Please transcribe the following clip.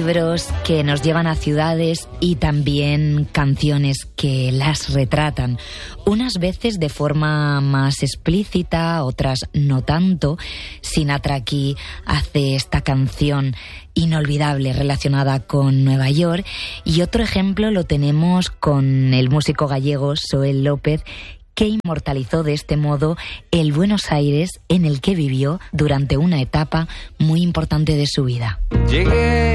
libros que nos llevan a ciudades y también canciones que las retratan, unas veces de forma más explícita, otras no tanto. Sinatra aquí hace esta canción inolvidable relacionada con Nueva York, y otro ejemplo lo tenemos con el músico gallego Xoel López, que inmortalizó de este modo el Buenos Aires en el que vivió durante una etapa muy importante de su vida.